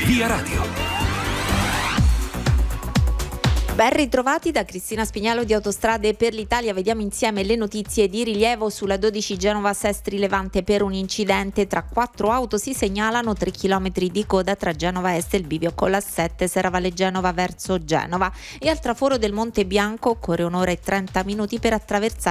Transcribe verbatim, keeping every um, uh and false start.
Via Radio. Ben ritrovati da Cristina Spignalo di Autostrade per l'Italia. Vediamo insieme le notizie di rilievo sulla dodici Genova-Sestri Levante. Per un incidente tra quattro auto si segnalano tre chilometri di coda tra Genova Est e il bivio con la sette Serravalle Genova verso Genova. E al traforo del Monte Bianco occorre un'ora e trenta minuti per attraversare